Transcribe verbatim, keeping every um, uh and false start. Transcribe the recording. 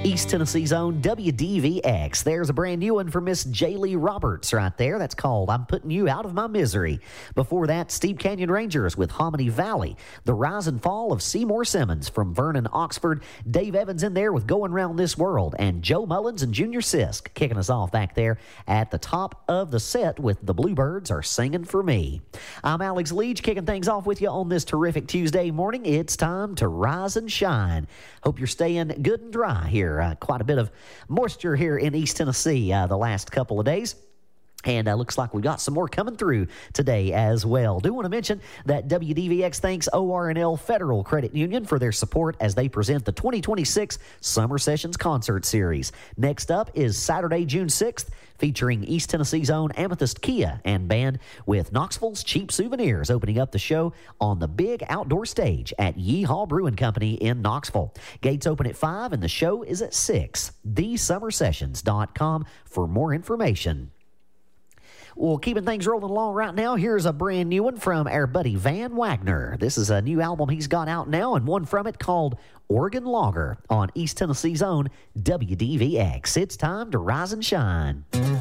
East Tennessee's own W D V X. There's a brand new one for Miss Jaylee Roberts right there. That's called I'm Putting You Out of My Misery. Before that, Steep Canyon Rangers with Hominy Valley. The Rise and Fall of Seymour Simmons from Vernon, Oxford. Dave Evans in there with Going Round This World. And Joe Mullins and Junior Sisk kicking us off back there at the top of the set with The Bluebirds Are Singing For Me. I'm Alex Leach kicking things off with you on this terrific Tuesday morning. It's time to rise and shine. Hope you're staying good and dry here. Uh, quite a bit of moisture here in East Tennessee uh, the last couple of days. And uh, looks like we've got some more coming through today as well. Do want to mention that W D V X thanks O R N L Federal Credit Union for their support as they present the twenty twenty-six Summer Sessions Concert Series. Next up is Saturday, June sixth, featuring East Tennessee's own Amethyst Kia and band with Knoxville's Cheap Souvenirs, opening up the show on the big outdoor stage at Yeehaw Brewing Company in Knoxville. Gates open at five and the show is at six. the summer sessions dot com for more information. Well, keeping things rolling along right now, here's a brand new one from our buddy Van Wagner. This is a new album he's got out now, and one from it called Oregon Logger on East Tennessee's own W D V X. It's time to rise and shine.